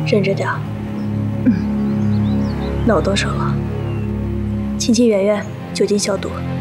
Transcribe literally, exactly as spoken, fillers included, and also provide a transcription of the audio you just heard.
忍着点。嗯，那我动手了。亲亲圆圆，酒精消毒。